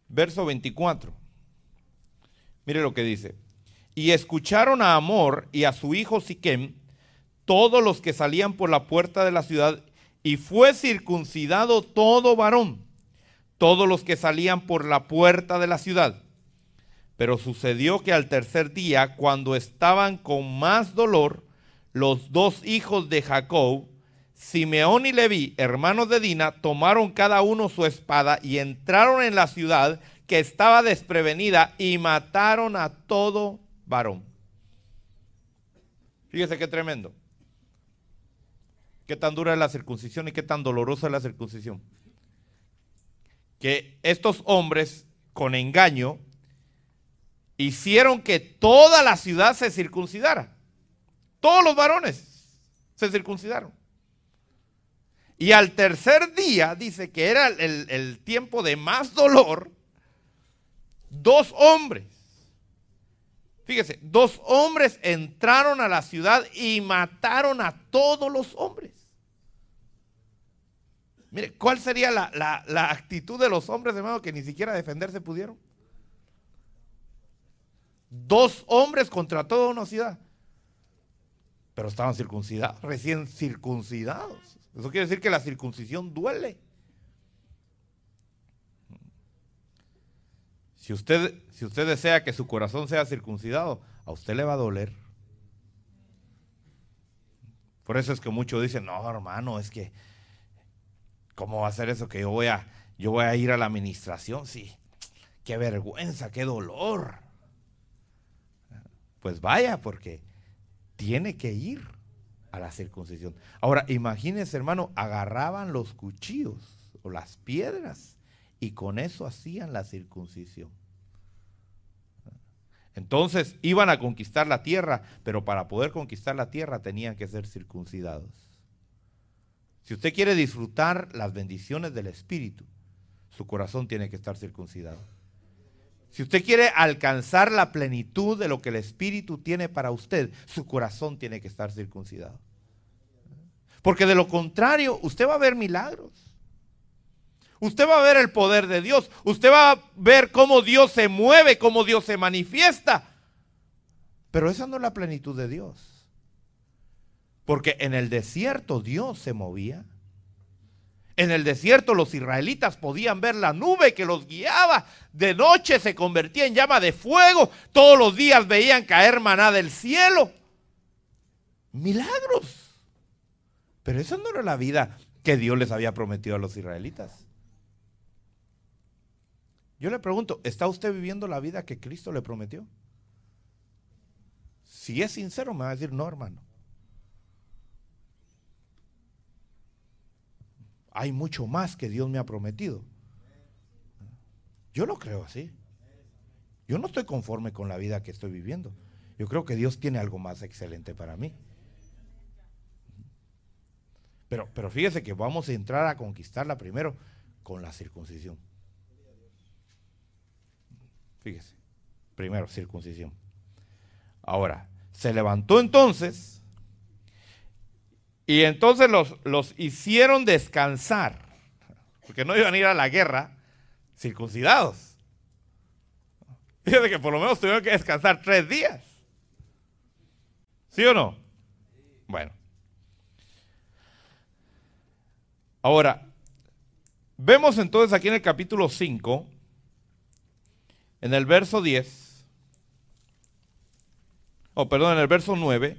verso 24. Mire lo que dice. Y escucharon a Hamor y a su hijo Siquem, todos los que salían por la puerta de la ciudad, y fue circuncidado todo varón, todos los que salían por la puerta de la ciudad. Pero sucedió que al tercer día, cuando estaban con más dolor, los dos hijos de Jacob, Simeón y Leví, hermanos de Dina, tomaron cada uno su espada y entraron en la ciudad que estaba desprevenida y mataron a todo varón. Fíjese qué tremendo. Qué tan dura es la circuncisión y qué tan dolorosa es la circuncisión. Que estos hombres, con engaño, hicieron que toda la ciudad se circuncidara. Todos los varones se circuncidaron. Y al tercer día, dice que era el tiempo de más dolor, dos hombres, fíjese, dos hombres entraron a la ciudad y mataron a todos los hombres. Mire, ¿cuál sería la actitud de los hombres, hermano, que ni siquiera defenderse pudieron? Dos hombres contra toda una ciudad. Pero estaban circuncidados, recién circuncidados. Eso quiere decir que la circuncisión duele. Si usted desea que su corazón sea circuncidado, a usted le va a doler. Por eso es que muchos dicen, no, hermano, es que ¿cómo va a ser eso que yo voy a ir a la administración? Sí, qué vergüenza, qué dolor. Pues vaya, porque tiene que ir a la circuncisión. Ahora, imagínense, hermano, agarraban los cuchillos o las piedras y con eso hacían la circuncisión. Entonces iban a conquistar la tierra, pero para poder conquistar la tierra tenían que ser circuncidados. Si usted quiere disfrutar las bendiciones del Espíritu, su corazón tiene que estar circuncidado. Si usted quiere alcanzar la plenitud de lo que el Espíritu tiene para usted, su corazón tiene que estar circuncidado. Porque de lo contrario, usted va a ver milagros. Usted va a ver el poder de Dios. Usted va a ver cómo Dios se mueve, cómo Dios se manifiesta. Pero esa no es la plenitud de Dios. Porque en el desierto Dios se movía. En el desierto los israelitas podían ver la nube que los guiaba. De noche se convertía en llama de fuego. Todos los días veían caer maná del cielo. Milagros. Pero esa no era la vida que Dios les había prometido a los israelitas. Yo le pregunto, ¿está usted viviendo la vida que Cristo le prometió? Si es sincero me va a decir, no, hermano. Hay mucho más que Dios me ha prometido. Yo lo creo así. Yo no estoy conforme con la vida que estoy viviendo. Yo creo que Dios tiene algo más excelente para mí. Pero fíjese que vamos a entrar a conquistarla primero con la circuncisión. Fíjese, primero circuncisión. Ahora, se levantó entonces y entonces los hicieron descansar, porque no iban a ir a la guerra circuncidados. Fíjese que por lo menos tuvieron que descansar 3 días. ¿Sí o no? Bueno. Ahora, vemos entonces aquí en el capítulo 5, en el verso 10, en el verso 9,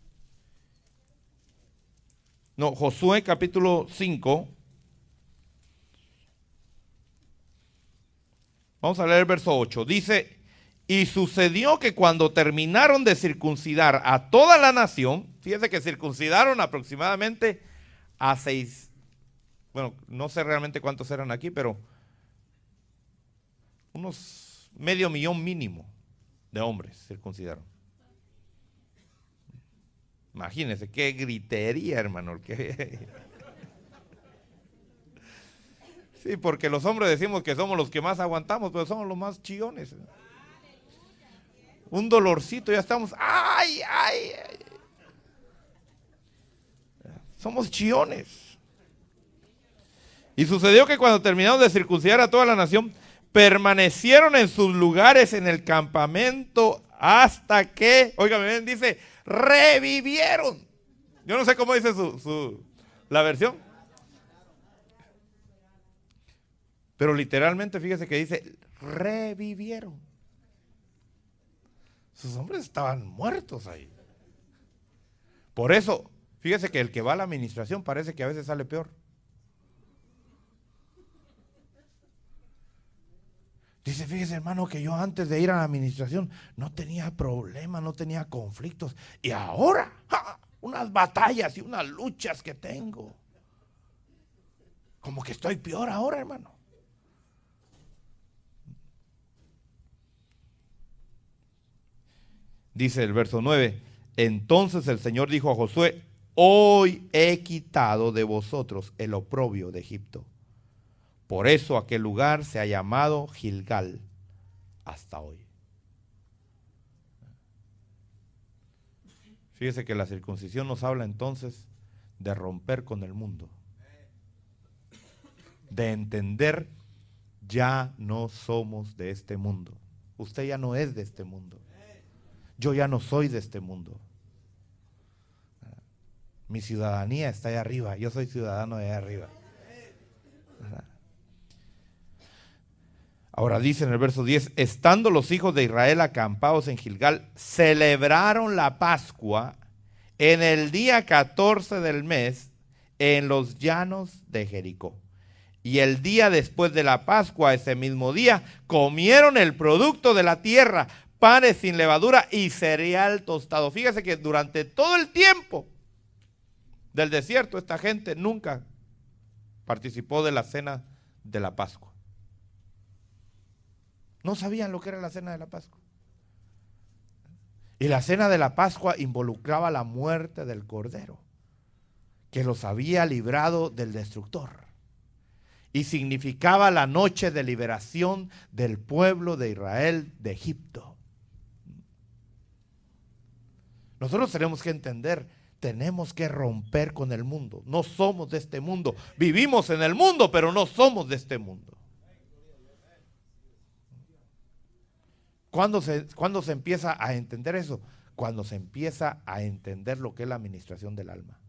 Josué capítulo 5, vamos a leer el verso 8, dice, y sucedió que cuando terminaron de circuncidar a toda la nación, fíjense que circuncidaron aproximadamente a 6, bueno, no sé realmente cuántos eran aquí, pero unos 500,000 mínimo de hombres circuncidaron. Imagínense qué gritería, hermano. Sí, porque los hombres decimos que somos los que más aguantamos, pero somos los más chillones. Un dolorcito, ya estamos, ¡ay! Somos chillones. Y sucedió que cuando terminaron de circuncidar a toda la nación, permanecieron en sus lugares en el campamento hasta que, óigame bien, dice, revivieron. Yo no sé cómo dice la versión. Pero literalmente fíjese que dice, revivieron. Sus hombres estaban muertos ahí. Por eso, fíjese que el que va a la administración parece que a veces sale peor. Dice, fíjese hermano, que yo antes de ir a la administración no tenía problemas, no tenía conflictos. Y ahora, unas batallas y unas luchas que tengo. Como que estoy peor ahora, hermano. Dice el verso 9, entonces el Señor dijo a Josué, hoy he quitado de vosotros el oprobio de Egipto. Por eso aquel lugar se ha llamado Gilgal hasta hoy. Fíjese que la circuncisión nos habla entonces de romper con el mundo. De entender, ya no somos de este mundo. Usted ya no es de este mundo. Yo ya no soy de este mundo. Mi ciudadanía está allá arriba. Yo soy ciudadano de allá arriba. Ahora dice en el verso 10, estando los hijos de Israel acampados en Gilgal, celebraron la Pascua en el día 14 del mes en los llanos de Jericó. Y el día después de la Pascua, ese mismo día, comieron el producto de la tierra, panes sin levadura y cereal tostado. Fíjese que durante todo el tiempo del desierto, esta gente nunca participó de la cena de la Pascua. No sabían lo que era la cena de la Pascua. Y la cena de la Pascua involucraba la muerte del Cordero, que los había librado del destructor. Y significaba la noche de liberación del pueblo de Israel de Egipto. Nosotros tenemos que entender, tenemos que romper con el mundo. No somos de este mundo. Vivimos en el mundo, pero no somos de este mundo. ¿Cuándo se empieza a entender eso? Cuando se empieza a entender lo que es la administración del alma.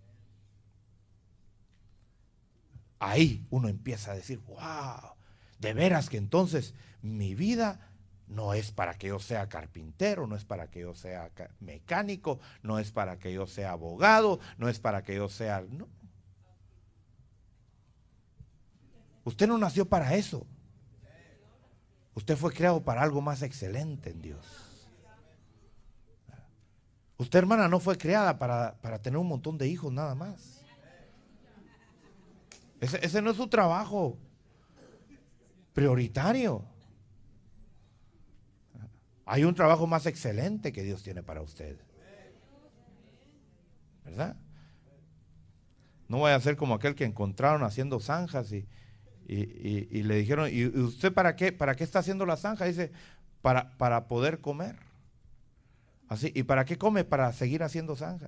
Ahí uno empieza a decir, wow, de veras que entonces mi vida no es para que yo sea carpintero, no es para que yo sea mecánico, no es para que yo sea abogado, no es para que yo sea... No. Usted no nació para eso. Usted fue creado para algo más excelente en Dios. Usted, hermana, no fue creada para tener un montón de hijos nada más. Ese no es su trabajo prioritario. Hay un trabajo más excelente que Dios tiene para usted. ¿Verdad? No vaya a ser como aquel que encontraron haciendo zanjas y le dijeron, ¿y usted para qué está haciendo la zanja? Dice, para poder comer. Así, ¿y para qué come? Para seguir haciendo zanjas.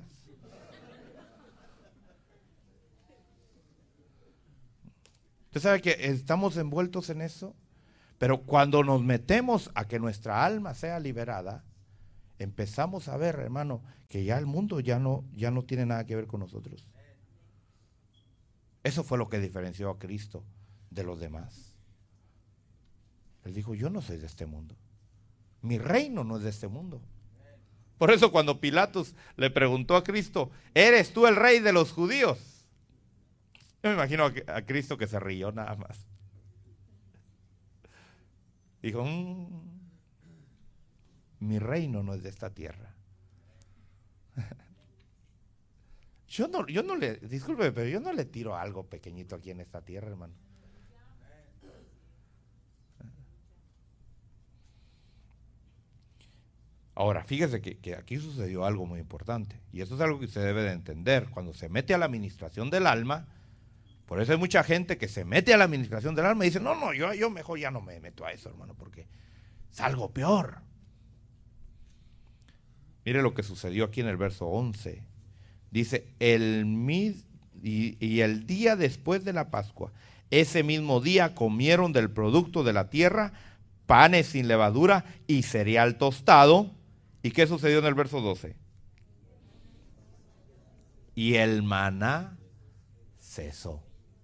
Usted sabe que estamos envueltos en eso, pero cuando nos metemos a que nuestra alma sea liberada, empezamos a ver, hermano, que ya el mundo ya no tiene nada que ver con nosotros. Eso fue lo que diferenció a Cristo de los demás. Él dijo, yo no soy de este mundo. Mi reino no es de este mundo. Por eso cuando Pilatos le preguntó a Cristo, ¿eres tú el rey de los judíos? Yo me imagino a Cristo que se rió nada más. Dijo, mi reino no es de esta tierra. Yo no le, disculpe, pero yo no le tiro algo pequeñito aquí en esta tierra, hermano. Ahora, fíjese que aquí sucedió algo muy importante, y eso es algo que usted debe de entender. Cuando se mete a la administración del alma, por eso hay mucha gente que se mete a la administración del alma y dice, no, yo mejor ya no me meto a eso, hermano, porque es algo peor. Mire lo que sucedió aquí en el verso 11. Dice, y el día después de la Pascua, Ese mismo día comieron del producto de la tierra, panes sin levadura y cereal tostado. ¿Y qué sucedió en el verso 12? Y el maná cesó.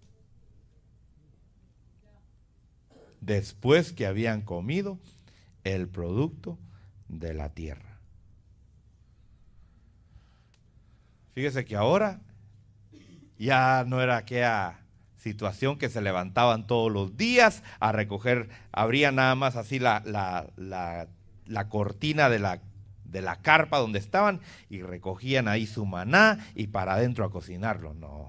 Después que habían comido el producto de la tierra. Fíjese que ahora ya no era aquella situación que se levantaban todos los días a recoger, abría nada más así la cortina de la carpa donde estaban y recogían ahí su maná y para adentro a cocinarlo. No.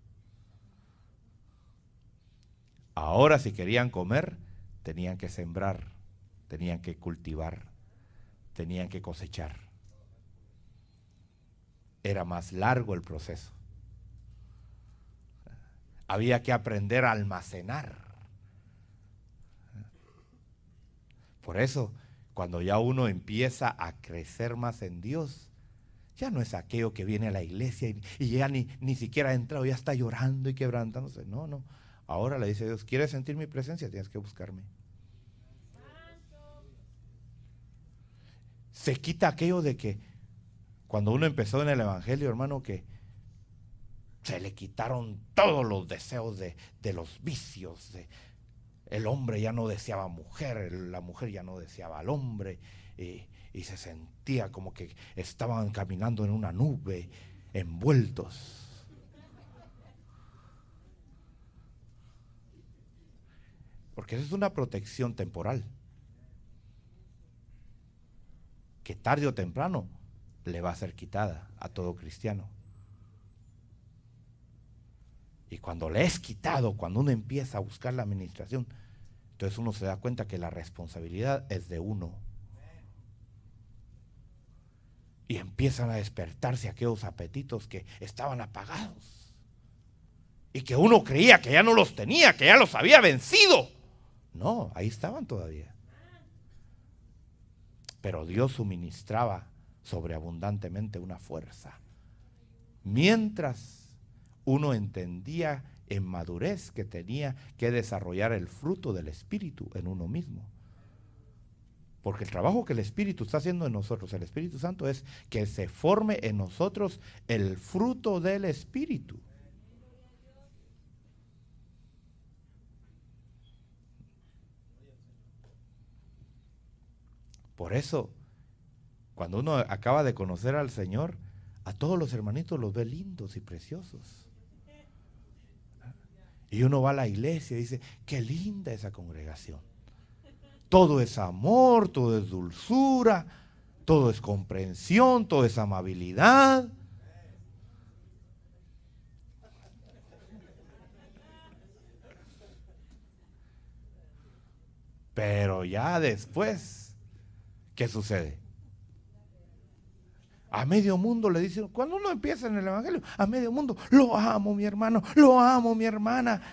Ahora si querían comer, tenían que sembrar, tenían que cultivar, tenían que cosechar. Era más largo el proceso. Había que aprender a almacenar. Por eso, cuando ya uno empieza a crecer más en Dios, ya no es aquello que viene a la iglesia y ya ni siquiera ha entrado, ya está llorando y quebrantándose. No, no. Ahora le dice Dios, ¿quieres sentir mi presencia? Tienes que buscarme. Se quita aquello de que cuando uno empezó en el evangelio, hermano, que se le quitaron todos los deseos de los vicios. El hombre ya no deseaba mujer, la mujer ya no deseaba al hombre, y se sentía como que estaban caminando en una nube, envueltos. Porque eso es una protección temporal, que tarde o temprano le va a ser quitada a todo cristiano. Y cuando le es quitado, cuando uno empieza a buscar la administración, entonces uno se da cuenta que la responsabilidad es de uno. Y empiezan a despertarse aquellos apetitos que estaban apagados. Y que uno creía que ya no los tenía, que ya los había vencido. No, ahí estaban todavía. Pero Dios suministraba sobreabundantemente una fuerza. Mientras uno entendía en madurez que tenía que desarrollar el fruto del Espíritu en uno mismo. Porque el trabajo que el Espíritu está haciendo en nosotros, el Espíritu Santo, es que se forme en nosotros el fruto del Espíritu. Por eso, cuando uno acaba de conocer al Señor, a todos los hermanitos los ve lindos y preciosos. Y uno va a la iglesia y dice, qué linda esa congregación. Todo es amor, todo es dulzura, todo es comprensión, todo es amabilidad. Pero ya después, ¿qué sucede? A medio mundo le dicen, cuando uno empieza en el evangelio, a medio mundo, lo amo mi hermano, lo amo mi hermana.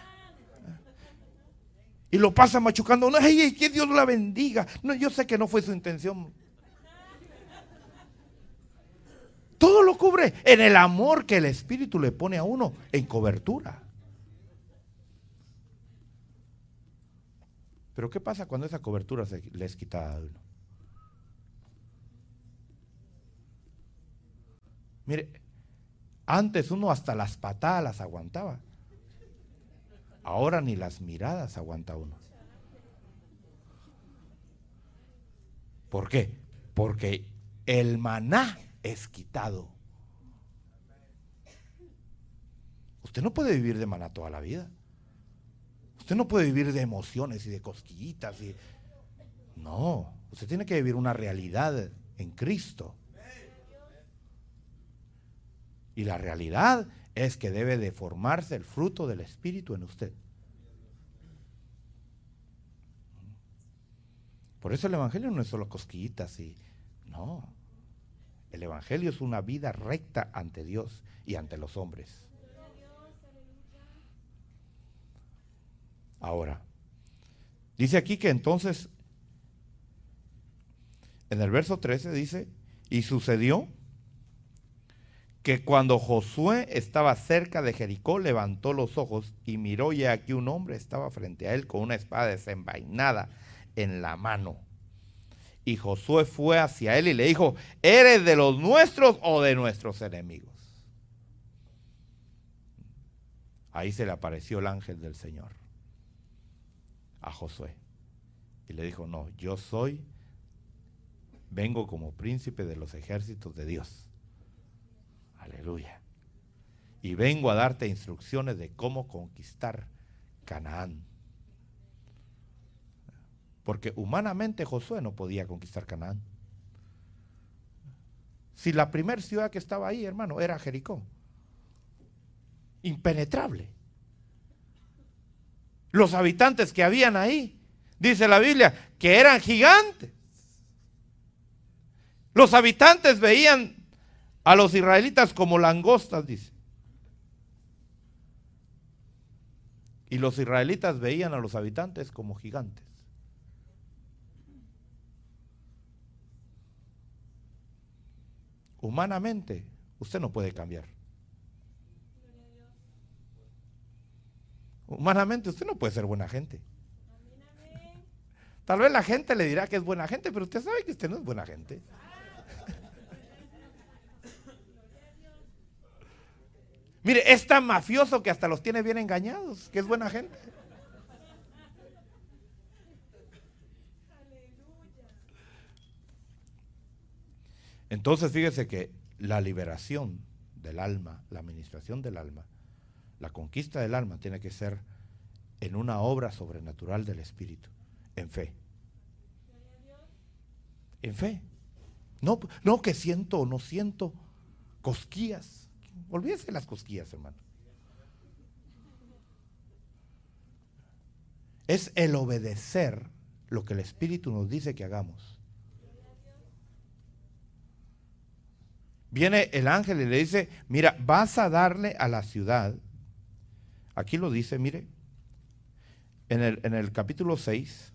Y lo pasa machucando, no, ay, que Dios la bendiga. No, yo sé que no fue su intención. Todo lo cubre en el amor que el Espíritu le pone a uno en cobertura. Pero ¿qué pasa cuando esa cobertura le es quitada a uno? Mire, antes uno hasta las patadas las aguantaba. Ahora ni las miradas aguanta uno. ¿Por qué? Porque el maná es quitado. Usted no puede vivir de maná toda la vida. Usted no puede vivir de emociones y de cosquillitas. No, usted tiene que vivir una realidad en Cristo. Y la realidad es que debe de formarse el fruto del Espíritu en usted. Por eso el Evangelio no es solo cosquillitas no. El Evangelio es una vida recta ante Dios y ante los hombres. Ahora, dice aquí que entonces, en el verso 13 dice, y sucedió que cuando Josué estaba cerca de Jericó, levantó los ojos y miró, y aquí un hombre estaba frente a él con una espada desenvainada en la mano. Y Josué fue hacia él y le dijo: ¿eres de los nuestros o de nuestros enemigos? Ahí se le apareció el ángel del Señor a Josué y le dijo: no, yo vengo como príncipe de los ejércitos de Dios. Aleluya. Y vengo a darte instrucciones de cómo conquistar Canaán. Porque humanamente Josué no podía conquistar Canaán. Si la primera ciudad que estaba ahí, hermano, era Jericó. Impenetrable. Los habitantes que habían ahí, dice la Biblia, que eran gigantes. Los habitantes veían a los israelitas como langostas, dice. Y los israelitas veían a los habitantes como gigantes. Humanamente, usted no puede cambiar. Humanamente, usted no puede ser buena gente. Tal vez la gente le dirá que es buena gente, pero usted sabe que usted no es buena gente. Mire, es tan mafioso que hasta los tiene bien engañados, que es buena gente. Entonces fíjese que la liberación del alma, la administración del alma, la conquista del alma tiene que ser en una obra sobrenatural del Espíritu, en fe. En fe. No que siento o no siento cosquillas. Olvídese de las cosquillas, hermano. Es el obedecer lo que el Espíritu nos dice que hagamos. Viene el ángel y le dice: mira, vas a darle a la ciudad. Aquí lo dice, mire, en el capítulo 6.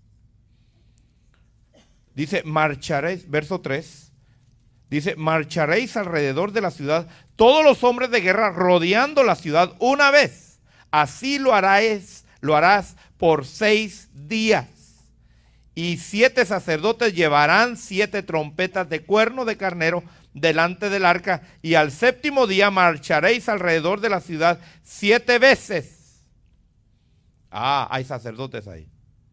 Dice: marcharéis, verso 3. Dice: marcharéis alrededor de la ciudad, todos los hombres de guerra rodeando la ciudad una vez. Así lo harás por 6 días. Y 7 sacerdotes llevarán 7 trompetas de cuerno de carnero delante del arca, y al 7º día marcharéis alrededor de la ciudad 7 veces. Hay sacerdotes ahí.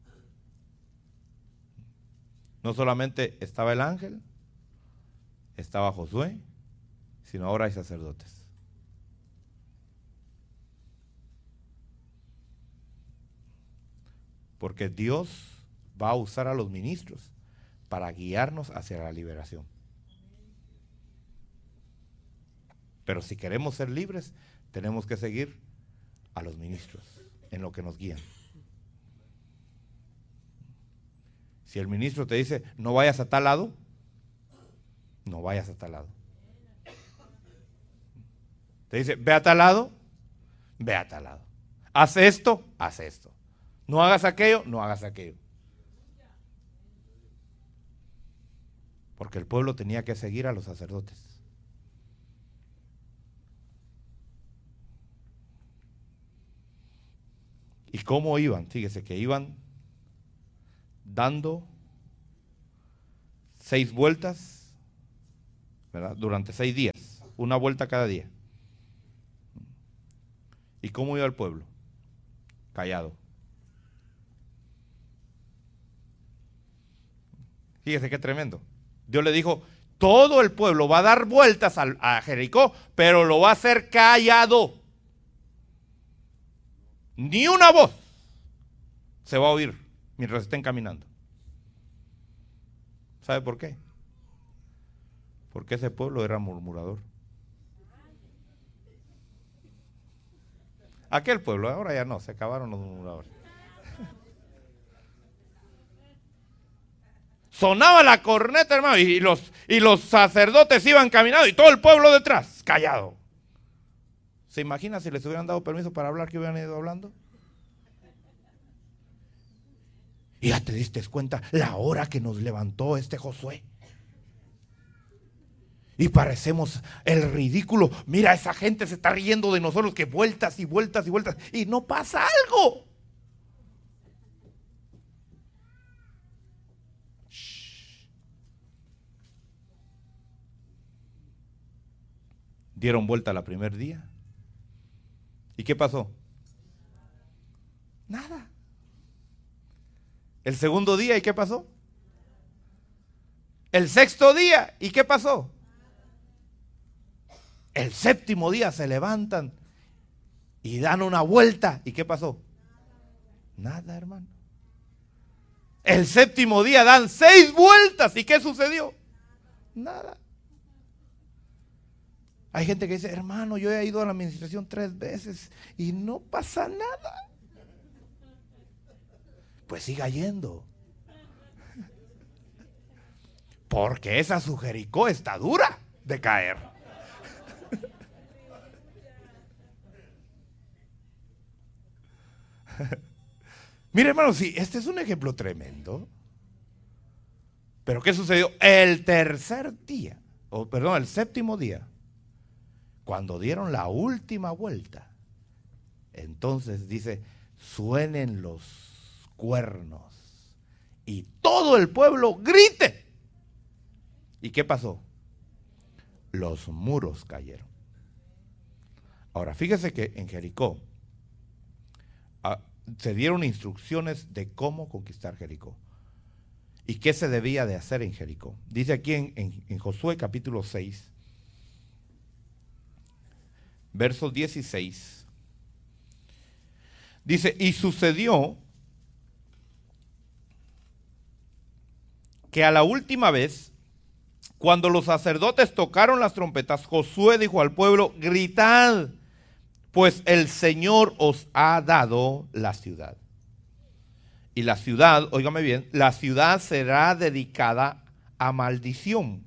No solamente estaba el ángel, estaba Josué, sino ahora hay sacerdotes. Porque Dios va a usar a los ministros para guiarnos hacia la liberación. Pero si queremos ser libres, tenemos que seguir a los ministros en lo que nos guían. Si el ministro te dice: no vayas a tal lado, no vayas a tal lado. Te dice: ve a tal lado, ve a tal lado. Haz esto, haz esto. No hagas aquello, no hagas aquello. Porque el pueblo tenía que seguir a los sacerdotes. ¿Y cómo iban? Fíjese que iban dando 6 vueltas, ¿verdad? Durante 6 días, una vuelta cada día. ¿Y cómo iba el pueblo? Callado. Fíjese qué tremendo. Dios le dijo: todo el pueblo va a dar vueltas a Jericó, pero lo va a hacer callado. Ni una voz se va a oír mientras estén caminando. ¿Sabe por qué? Porque ese pueblo era murmurador. Aquel pueblo, ahora ya no, se acabaron los murmuradores. Sonaba la corneta, hermano, y los sacerdotes iban caminando y todo el pueblo detrás, callado. ¿Se imagina si les hubieran dado permiso para hablar, que hubieran ido hablando? Y ya te diste cuenta la hora que nos levantó este Josué. Y parecemos el ridículo. Mira, esa gente se está riendo de nosotros, que vueltas y vueltas y vueltas. Y no pasa algo. Shh. Dieron vuelta el primer día. ¿Y qué pasó? Nada. El segundo día, ¿y qué pasó? El sexto día, ¿y qué pasó? El séptimo día se levantan y dan una vuelta. ¿Y qué pasó? Nada, hermano. El séptimo día dan 6 vueltas. ¿Y qué sucedió? Nada. Hay gente que dice, hermano, yo he ido a la administración 3 veces y no pasa nada. Pues siga yendo. Porque esa su Jericó está dura de caer. Mire, hermano, sí, este es un ejemplo tremendo. Pero ¿qué sucedió? El tercer día, el séptimo día, cuando dieron la última vuelta, entonces dice, suenen los cuernos y todo el pueblo grite. ¿Y qué pasó? Los muros cayeron. Ahora, fíjese que en Jericó se dieron instrucciones de cómo conquistar Jericó y qué se debía de hacer en Jericó. Dice aquí en Josué capítulo 6, verso 16, dice, y sucedió que a la última vez, cuando los sacerdotes tocaron las trompetas, Josué dijo al pueblo, gritad, pues el Señor os ha dado la ciudad. Y la ciudad, óigame bien, la ciudad será dedicada a maldición.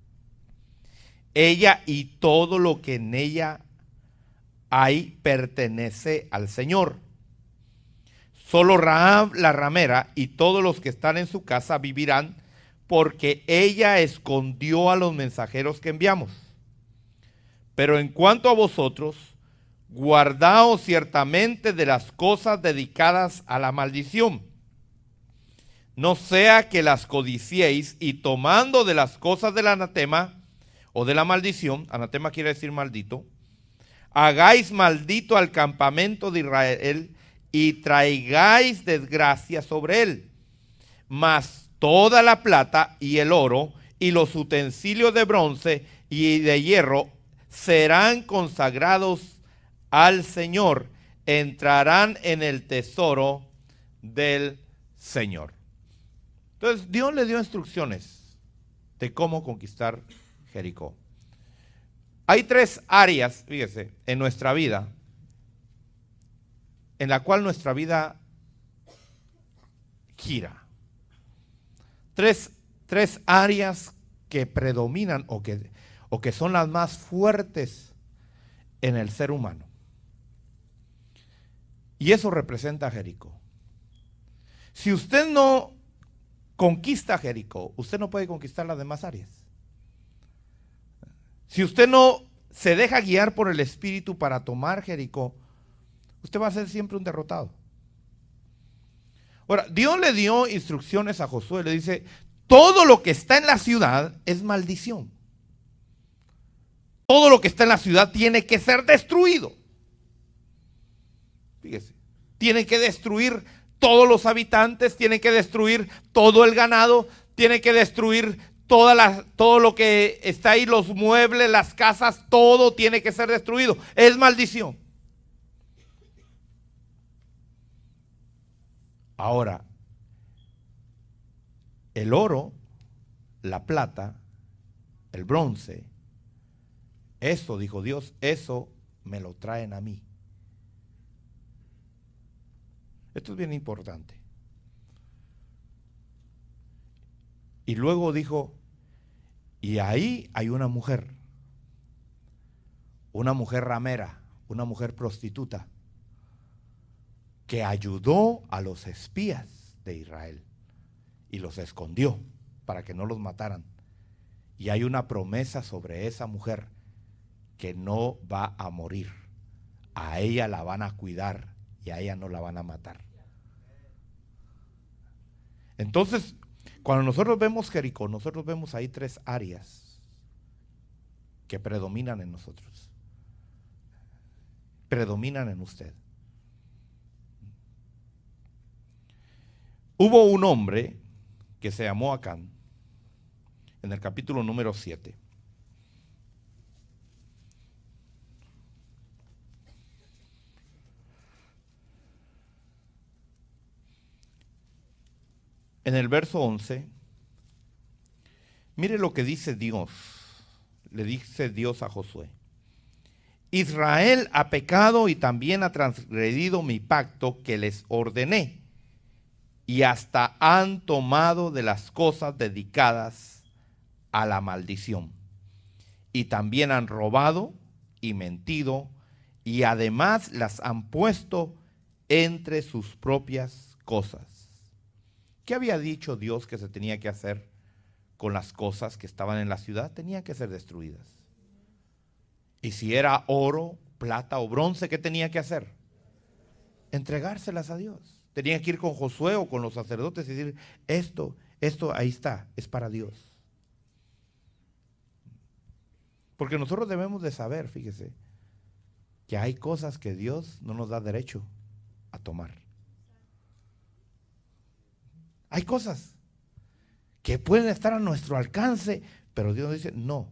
Ella y todo lo que en ella hay pertenece al Señor. Solo Rahab la ramera y todos los que están en su casa vivirán, porque ella escondió a los mensajeros que enviamos. Pero en cuanto a vosotros, guardaos ciertamente de las cosas dedicadas a la maldición. No sea que las codiciéis y tomando de las cosas del anatema o de la maldición, anatema quiere decir maldito, hagáis maldito al campamento de Israel y traigáis desgracia sobre él. Mas toda la plata y el oro y los utensilios de bronce y de hierro serán consagrados al Señor, entrarán en el tesoro del Señor. Entonces Dios le dio instrucciones de cómo conquistar Jericó. Hay 3 áreas, fíjese, en nuestra vida, en la cual nuestra vida gira. Tres áreas que predominan o que son las más fuertes en el ser humano. Y eso representa a Jericó. Si usted no conquista Jericó, usted no puede conquistar las demás áreas. Si usted no se deja guiar por el Espíritu para tomar Jericó, usted va a ser siempre un derrotado. Ahora, Dios le dio instrucciones a Josué, le dice, todo lo que está en la ciudad es maldición. Todo lo que está en la ciudad tiene que ser destruido. Fíjese, tienen que destruir todos los habitantes, tienen que destruir todo el ganado, tienen que destruir todo lo que está ahí, los muebles, las casas, todo tiene que ser destruido. Es maldición. Ahora, el oro, la plata, el bronce, eso, dijo Dios, eso me lo traen a mí. Esto es bien importante. Y luego dijo, y ahí hay una mujer ramera, una mujer prostituta, que ayudó a los espías de Israel y los escondió para que no los mataran. Y hay una promesa sobre esa mujer que no va a morir. A ella la van a cuidar y a ella no la van a matar. Entonces, cuando nosotros vemos Jericó, nosotros vemos ahí 3 áreas que predominan en nosotros. Predominan en usted. Hubo un hombre que se llamó Acán, en el capítulo número 7. En el verso 11, mire lo que dice Dios. Le dice Dios a Josué: Israel ha pecado y también ha transgredido mi pacto que les ordené, y hasta han tomado de las cosas dedicadas a la maldición. Y también han robado y mentido, y además las han puesto entre sus propias cosas. ¿Qué había dicho Dios que se tenía que hacer con las cosas que estaban en la ciudad? Tenían que ser destruidas. Y si era oro, plata o bronce, ¿qué tenía que hacer? Entregárselas a Dios. Tenía que ir con Josué o con los sacerdotes y decir: esto ahí está, es para Dios. Porque nosotros debemos de saber, fíjese, que hay cosas que Dios no nos da derecho a tomar. Hay cosas que pueden estar a nuestro alcance, pero Dios dice: no.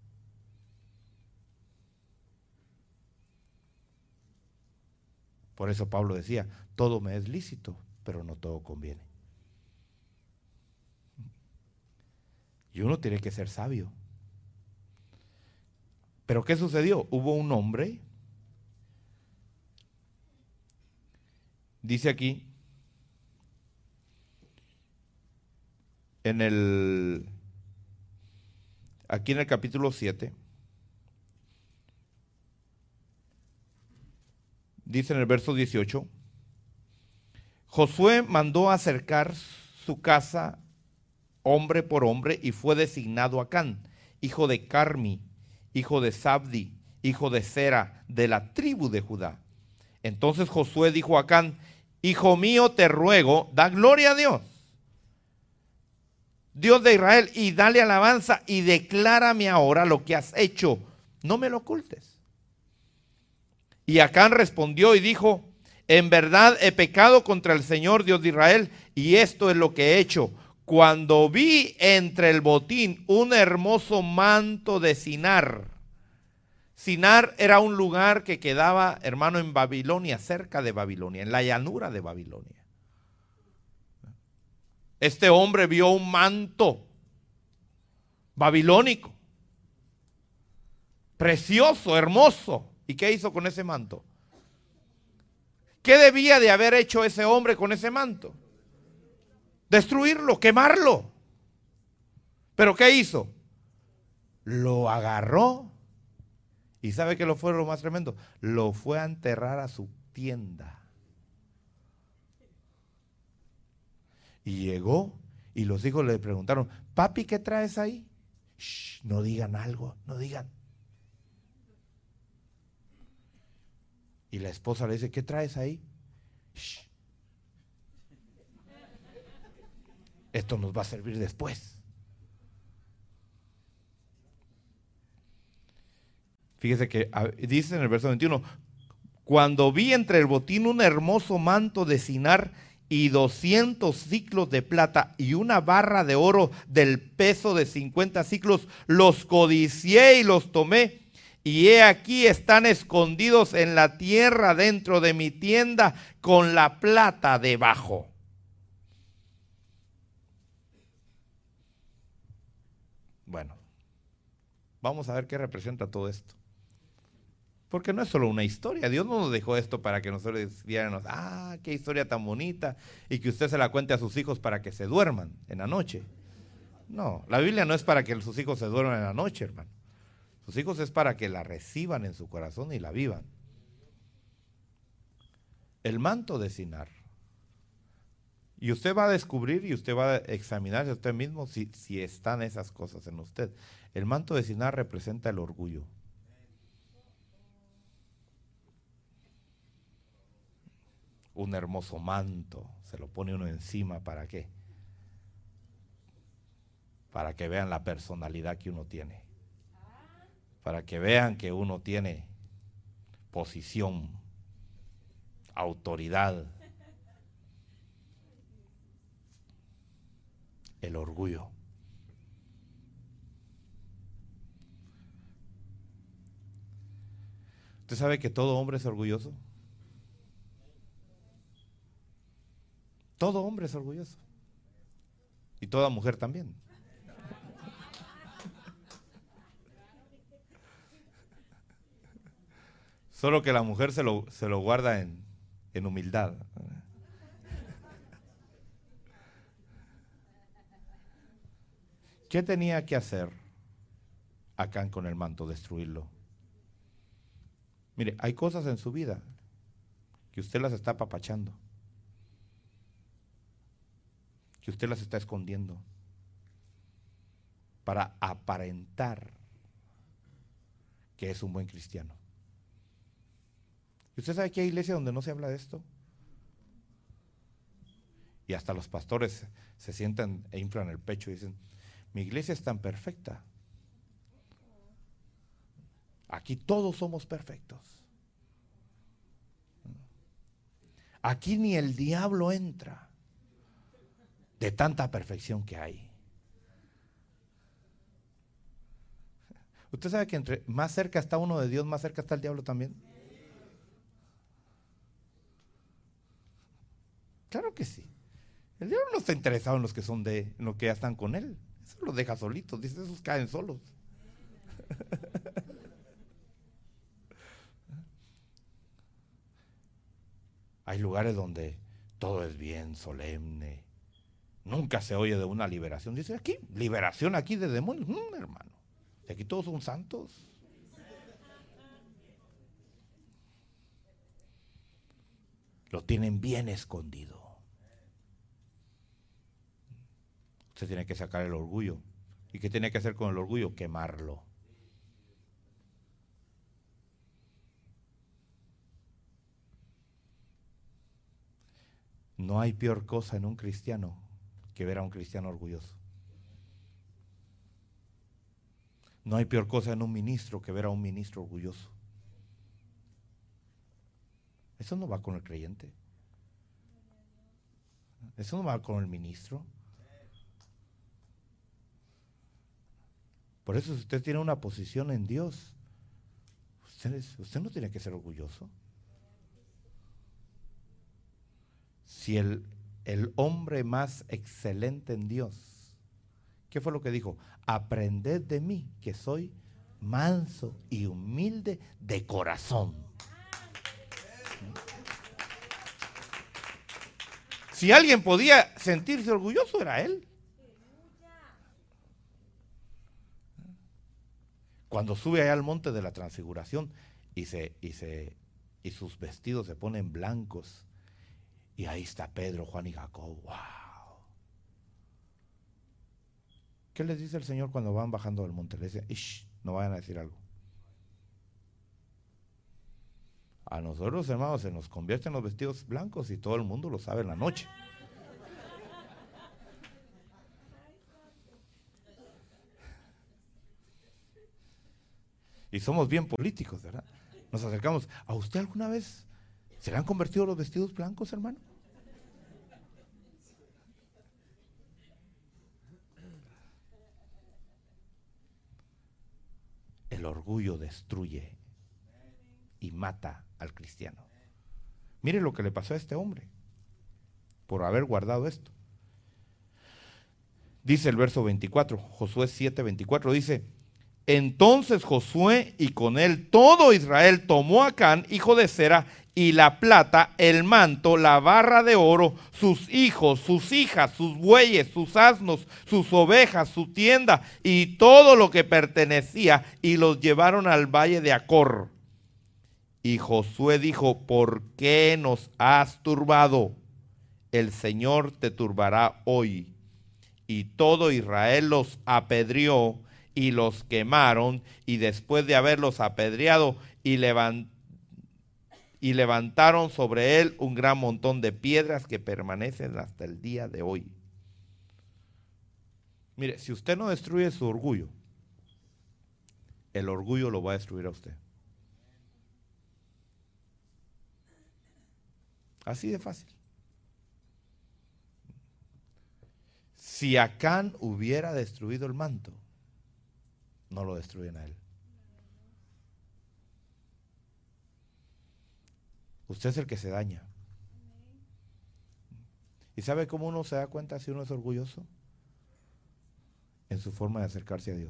Por eso Pablo decía: todo me es lícito, pero no todo conviene. Y uno tiene que ser sabio. Pero ¿qué sucedió? Hubo un hombre, dice aquí, aquí en el capítulo 7, dice en el verso 18, Josué mandó acercar su casa hombre por hombre y fue designado Acán, hijo de Carmi, hijo de Sabdi, hijo de Sera, de la tribu de Judá. Entonces Josué dijo a Acán: hijo mío, te ruego, da gloria a Dios, Dios de Israel, y dale alabanza y declárame ahora lo que has hecho, no me lo ocultes. Y Acán respondió y dijo: en verdad he pecado contra el Señor Dios de Israel, y esto es lo que he hecho. Cuando vi entre el botín un hermoso manto de Sinar. Sinar era un lugar que quedaba, hermano, en Babilonia, cerca de Babilonia, en la llanura de Babilonia. Este hombre vio un manto babilónico, precioso, hermoso. ¿Y qué hizo con ese manto? ¿Qué debía de haber hecho ese hombre con ese manto? Destruirlo, quemarlo. ¿Pero qué hizo? Lo agarró. ¿Y sabe qué lo fue lo más tremendo? Lo fue a enterrar a su tienda. Y llegó y los hijos le preguntaron: papi, ¿qué traes ahí? Shh, no digan algo, no digan. Y la esposa le dice: ¿qué traes ahí? Shh. Esto nos va a servir después. Fíjese que dice en el verso 21, cuando vi entre el botín un hermoso manto de Sinar y 200 siclos de plata y una barra de oro del peso de 50 siclos, los codicié y los tomé. Y he aquí están escondidos en la tierra dentro de mi tienda con la plata debajo. Bueno, vamos a ver qué representa todo esto. Porque no es solo una historia. Dios no nos dejó esto para que nosotros viéramos: ah, qué historia tan bonita, y que usted se la cuente a sus hijos para que se duerman en la noche. No, la Biblia no es para que sus hijos se duerman en la noche, hermano. Sus hijos es para que la reciban en su corazón y la vivan. El manto de Sinar Y usted va a descubrir y usted va a examinarse a usted mismo si están esas cosas en usted. El manto de Sinar representa el orgullo. Un hermoso manto, se lo pone uno encima, ¿para qué? Para que vean la personalidad que uno tiene. Para que vean que uno tiene posición, autoridad. El orgullo. ¿Usted sabe que todo hombre es orgulloso? Todo hombre es orgulloso. Y toda mujer también. Solo que la mujer se lo guarda en humildad. ¿Qué tenía que hacer Acán con el manto? Destruirlo. Mire, hay cosas en su vida que usted las está apapachando, que usted las está escondiendo para aparentar que es un buen cristiano. ¿Y usted sabe que hay iglesias donde no se habla de esto? Y hasta los pastores se sientan e inflan el pecho y dicen: mi iglesia es tan perfecta. Aquí todos somos perfectos. Aquí ni el diablo entra de tanta perfección que hay. ¿Usted sabe que entre más cerca está uno de Dios, más cerca está el diablo también? Claro que sí. El diablo no está interesado en los que son en los que ya están con él. Eso los deja solitos, dice, esos caen solos. Hay lugares donde todo es bien solemne. Nunca se oye de una liberación. Dice aquí, liberación aquí de demonios. Hermano, aquí todos son santos. Lo tienen bien escondido. Usted tiene que sacar el orgullo. ¿Y qué tiene que hacer con el orgullo? Quemarlo. No hay peor cosa en un cristiano que ver a un cristiano orgulloso. No hay peor cosa en un ministro que ver a un ministro orgulloso. Eso no va con el creyente. Eso no va con el ministro. Por eso, si usted tiene una posición en Dios, usted no tiene que ser orgulloso. Si el hombre más excelente en Dios, ¿qué fue lo que dijo? Aprended de mí, que soy manso y humilde de corazón. Si alguien podía sentirse orgulloso, era él. Cuando sube allá al monte de la transfiguración y sus vestidos se ponen blancos, y ahí está Pedro, Juan y Jacob. ¡Wow! ¿Qué les dice el Señor cuando van bajando del monte? Les dice: ¡ish! No vayan a decir algo. A nosotros, hermanos, se nos convierten los vestidos blancos y todo el mundo lo sabe en la noche. Y somos bien políticos, ¿verdad? Nos acercamos. ¿A usted alguna vez se le han convertido los vestidos blancos, hermano? El orgullo destruye y mata al cristiano. Mire lo que le pasó a este hombre por haber guardado esto. Dice el verso 24, Josué 7:24, dice: entonces Josué y con él todo Israel tomó a Acán, hijo de Zera, y la plata, el manto, la barra de oro, sus hijos, sus hijas, sus bueyes, sus asnos, sus ovejas, su tienda y todo lo que pertenecía, y los llevaron al valle de Acor. Y Josué dijo: ¿por qué nos has turbado? el Señor te turbará hoy. Y todo Israel los apedreó y los quemaron, y después de haberlos apedreado y levantaron sobre él un gran montón de piedras que permanecen hasta el día de hoy. Mire, si usted no destruye su orgullo, el orgullo lo va a destruir a usted. Así de fácil. Si Acán hubiera destruido el manto, no lo destruyen a él. Usted es el que se daña. ¿Y sabe cómo uno se da cuenta si uno es orgulloso? En su forma de acercarse a Dios.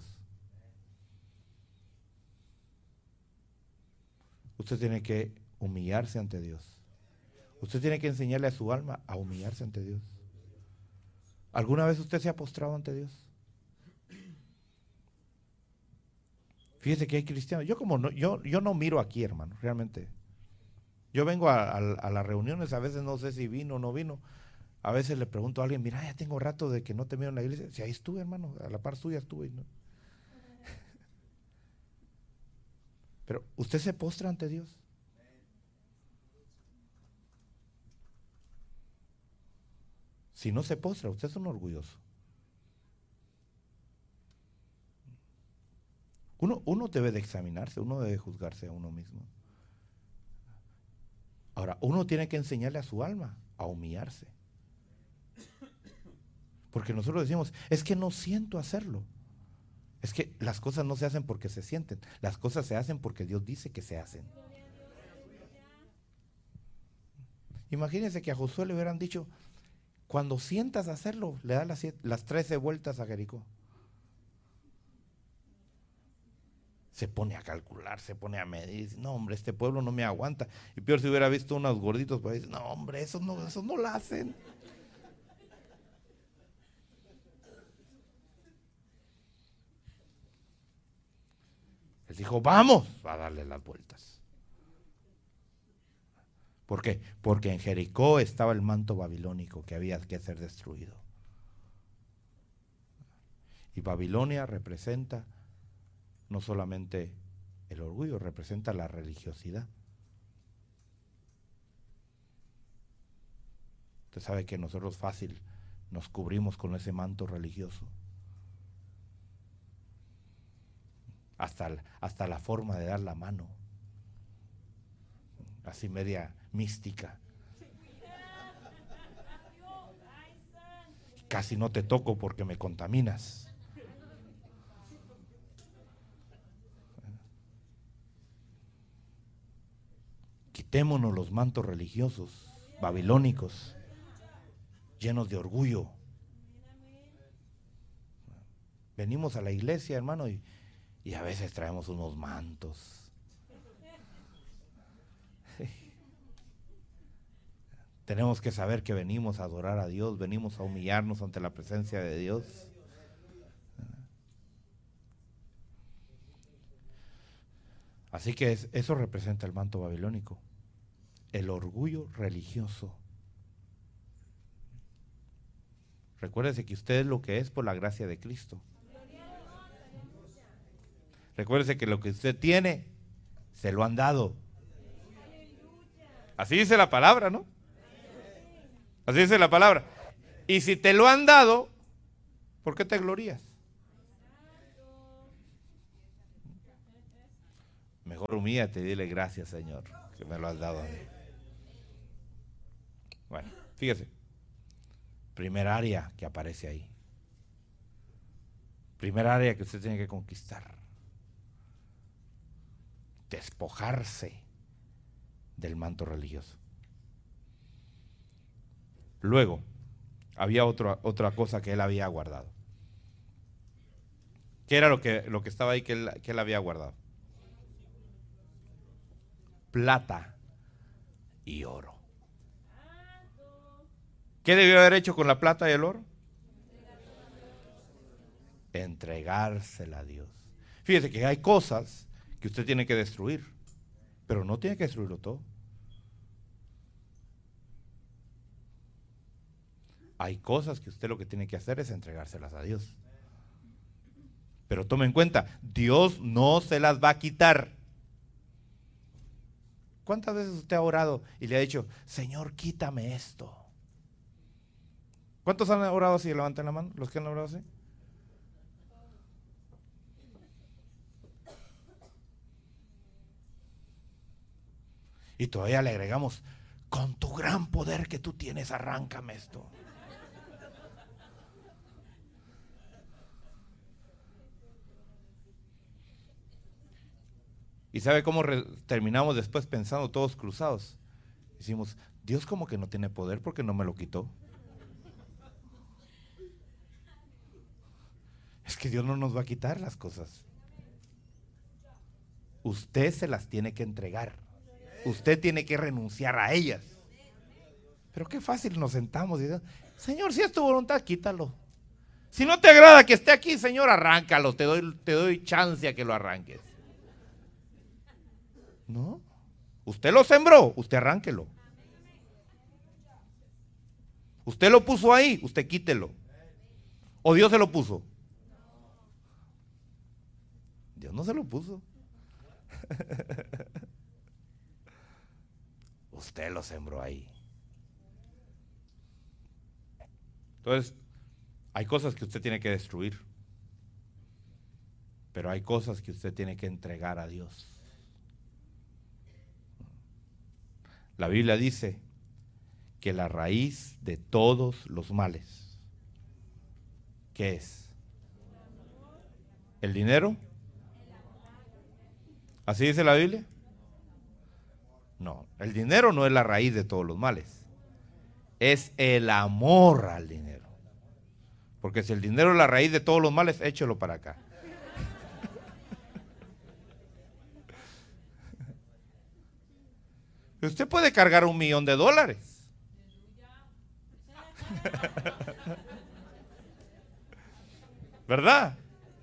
Usted tiene que humillarse ante Dios. Usted tiene que enseñarle a su alma a humillarse ante Dios. ¿Alguna vez usted se ha postrado ante Dios? Fíjese que hay cristianos. Yo no miro aquí, hermano, realmente. Yo vengo a las reuniones, a veces no sé si vino o no vino. A veces le pregunto a alguien, mira, ya tengo rato de que no te miro en la iglesia. Si ahí estuve, hermano, a la par suya estuve, ¿no? Pero usted se postra ante Dios. Si no se postra, usted es un orgulloso. Uno debe de examinarse, uno debe juzgarse a uno mismo. Ahora, uno tiene que enseñarle a su alma a humillarse. Porque nosotros decimos, es que no siento hacerlo. Es que las cosas no se hacen porque se sienten, las cosas se hacen porque Dios dice que se hacen. Imagínense que a Josué le hubieran dicho, cuando sientas hacerlo, le das las 13 vueltas a Jericó. Se pone a calcular, se pone a medir, dice, no hombre, este pueblo no me aguanta. Y peor si hubiera visto unos gorditos, pues dice, no hombre, eso no lo hacen. Él dijo, vamos a darle las vueltas. ¿Por qué? Porque en Jericó estaba el manto babilónico que había que ser destruido. Y Babilonia representa no solamente el orgullo, representa la religiosidad. Usted sabe que nosotros fácil nos cubrimos con ese manto religioso. Hasta la forma de dar la mano, así media mística. Casi no te toco porque me contaminas. Quitémonos los mantos religiosos, babilónicos, llenos de orgullo. Venimos a la iglesia, hermano, y a veces traemos unos mantos. Tenemos que saber que venimos a adorar a Dios, venimos a humillarnos ante la presencia de Dios. Así que eso representa el manto babilónico, el orgullo religioso. Recuérdese que usted es lo que es por la gracia de Cristo. Recuérdese que lo que usted tiene, se lo han dado. Así dice la palabra, ¿no? Así dice la palabra. Y si te lo han dado, ¿por qué te glorías? Mejor humíllate y dile gracias, Señor, que me lo has dado a mí. Bueno, fíjese. Primer área que aparece ahí. Primer área que usted tiene que conquistar. Despojarse del manto religioso. Luego, había otra cosa que él había guardado. ¿Qué era lo que estaba ahí que él había guardado? Plata y oro. ¿Qué debió haber hecho con la plata y el oro? Entregársela a Dios. Fíjese que hay cosas que usted tiene que destruir, pero no tiene que destruirlo todo. Hay cosas que usted lo que tiene que hacer es entregárselas a Dios. Pero tome en cuenta, Dios no se las va a quitar. ¿Cuántas veces usted ha orado y le ha dicho, Señor, quítame esto? ¿Cuántos han orado así? Levanten la mano, los que han orado así. Y todavía le agregamos, con tu gran poder que tú tienes, arráncame esto. ¿Y sabe cómo terminamos después pensando todos cruzados? Decimos, Dios como que no tiene poder porque no me lo quitó. Es que Dios no nos va a quitar las cosas. Usted se las tiene que entregar. Usted tiene que renunciar a ellas. Pero qué fácil nos sentamos y decimos, Señor, si es tu voluntad, quítalo. Si no te agrada que esté aquí, Señor, arráncalo. Te doy chance a que lo arranques. No. Usted lo sembró, usted arránquelo. Usted lo puso ahí, usted quítelo. ¿O Dios se lo puso? Dios no se lo puso. Usted lo sembró ahí. Entonces, hay cosas que usted tiene que destruir, pero hay cosas que usted tiene que entregar a Dios. La Biblia dice que la raíz de todos los males, ¿qué es? ¿El dinero? ¿Así dice la Biblia? No, el dinero no es la raíz de todos los males. Es el amor al dinero. Porque si el dinero es la raíz de todos los males, échelo para acá. Usted puede cargar $1,000,000. ¿Verdad?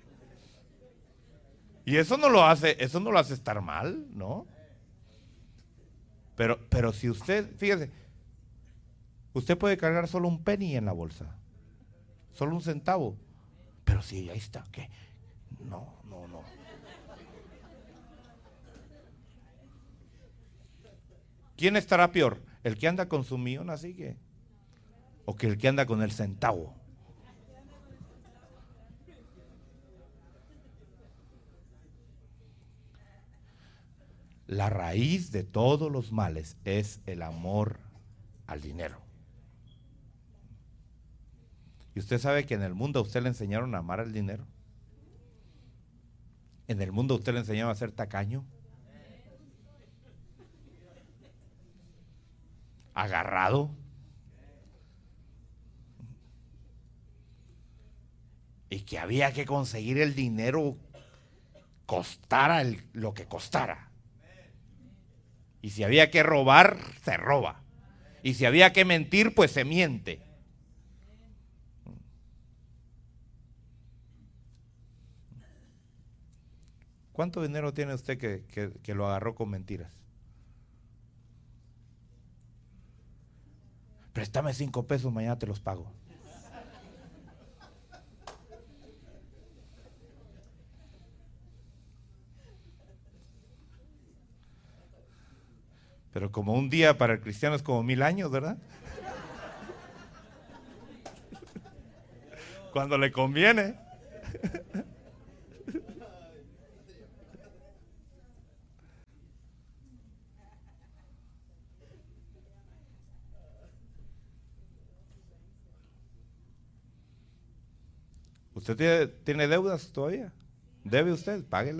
Y eso no lo hace estar mal, ¿no? Pero si usted, fíjese, usted puede cargar solo un penny en la bolsa, solo un centavo, pero si ahí está, ¿qué? No. ¿Quién estará peor? ¿El que anda con su millón así que? ¿O que el que anda con el centavo? La raíz de todos los males es el amor al dinero. ¿Y usted sabe que en el mundo a usted le enseñaron a amar al dinero? ¿En el mundo a usted le enseñaron a ser tacaño? ¿Agarrado? Y que había que conseguir el dinero costara lo que costara. Y si había que robar, se roba. Y si había que mentir, pues se miente. ¿Cuánto dinero tiene usted que lo agarró con mentiras? Préstame 5 pesos, mañana te los pago. Pero como un día para el cristiano es como 1000 años, ¿verdad? Cuando le conviene. ¿Usted tiene deudas todavía? ¿Debe usted? Páguela.